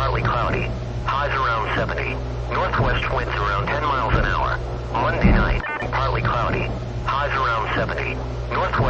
partly cloudy. Highs around 70. Northwest winds around 10 miles an hour. Monday night, partly cloudy. Highs around 70. Northwest